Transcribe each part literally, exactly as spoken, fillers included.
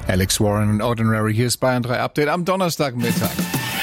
Alex Warren und Ordinary, hier ist Bayern drei Update am Donnerstagmittag.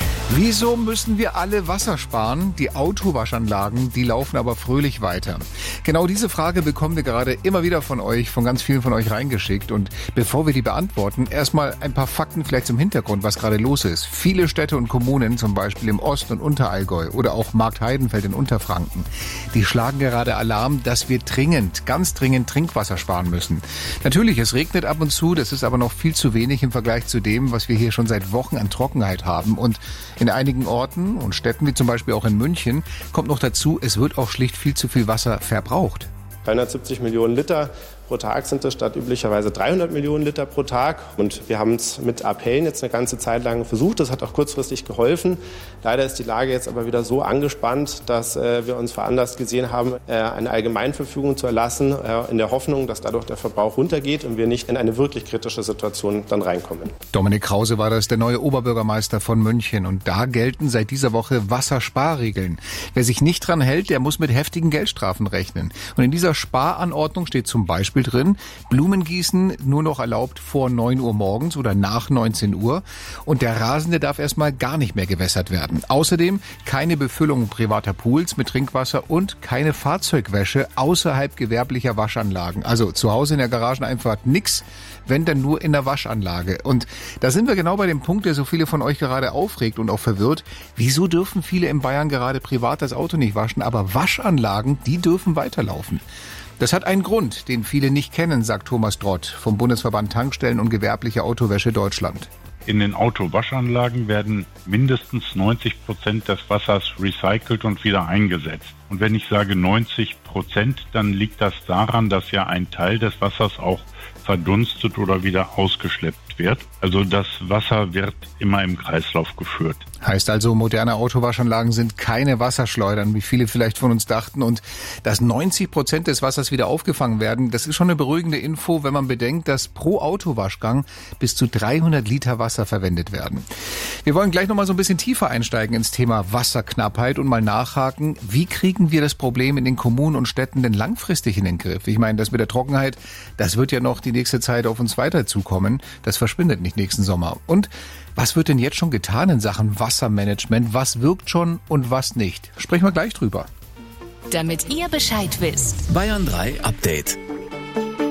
Wieso müssen wir alle Wasser sparen? Die Autowaschanlagen, die laufen aber fröhlich weiter. Genau diese Frage bekommen wir gerade immer wieder von euch, von ganz vielen von euch reingeschickt. Und bevor wir die beantworten, erstmal ein paar Fakten vielleicht zum Hintergrund, was gerade los ist. Viele Städte und Kommunen, zum Beispiel im Ost- und Unterallgäu oder auch Marktheidenfeld in Unterfranken, die schlagen gerade Alarm, dass wir dringend, ganz dringend Trinkwasser sparen müssen. Natürlich, es regnet ab und zu, das ist aber noch viel zu wenig im Vergleich zu dem, was wir hier schon seit Wochen an Trockenheit haben. Und in einigen Orten und Städten, wie zum Beispiel auch in München, kommt noch dazu, es wird auch schlicht viel zu viel Wasser verbraucht. dreihundertsiebzig Millionen Liter pro Tag sind es statt üblicherweise dreihundert Millionen Liter pro Tag. Und wir haben es mit Appellen jetzt eine ganze Zeit lang versucht. Das hat auch kurzfristig geholfen. Leider ist die Lage jetzt aber wieder so angespannt, dass äh, wir uns veranlasst gesehen haben, äh, eine Allgemeinverfügung zu erlassen, äh, in der Hoffnung, dass dadurch der Verbrauch runtergeht und wir nicht in eine wirklich kritische Situation dann reinkommen. Dominik Krause war das, der neue Oberbürgermeister von München. Und da gelten seit dieser Woche Wassersparregeln. Wer sich nicht dran hält, der muss mit heftigen Geldstrafen rechnen. Und in dieser Sparanordnung steht zum Beispiel drin, Blumengießen nur noch erlaubt vor neun Uhr morgens oder nach neunzehn Uhr und der Rasen, der darf erstmal gar nicht mehr gewässert werden. Außerdem keine Befüllung privater Pools mit Trinkwasser und keine Fahrzeugwäsche außerhalb gewerblicher Waschanlagen. Also zu Hause in der Garageneinfahrt nix, wenn dann nur in der Waschanlage. Und da sind wir genau bei dem Punkt, der so viele von euch gerade aufregt und auch verwirrt. Wieso dürfen viele in Bayern gerade privat das Auto nicht waschen, aber Waschanlagen, die dürfen weiterlaufen? Das hat einen Grund, den viele nicht kennen, sagt Thomas Drott vom Bundesverband Tankstellen und gewerbliche Autowäsche Deutschland. In den Autowaschanlagen werden mindestens neunzig Prozent des Wassers recycelt und wieder eingesetzt. Und wenn ich sage neunzig Prozent, dann liegt das daran, dass ja ein Teil des Wassers auch verdunstet oder wieder ausgeschleppt wird. Also das Wasser wird immer im Kreislauf geführt. Heißt also, moderne Autowaschanlagen sind keine Wasserschleudern, wie viele vielleicht von uns dachten. Und dass neunzig Prozent des Wassers wieder aufgefangen werden, das ist schon eine beruhigende Info, wenn man bedenkt, dass pro Autowaschgang bis zu dreihundert Liter Wasser verwendet werden. Wir wollen gleich noch mal so ein bisschen tiefer einsteigen ins Thema Wasserknappheit und mal nachhaken, wie kriegen wir das Problem in den Kommunen und Städten denn langfristig in den Griff? Ich meine, das mit der Trockenheit, das wird ja noch die nächste Zeit auf uns weiter zukommen. Das verschwindet nicht nächsten Sommer. Und was wird denn jetzt schon getan in Sachen Wassermanagement? Was wirkt schon und was nicht? Sprechen wir gleich drüber. Damit ihr Bescheid wisst. Bayern drei Update.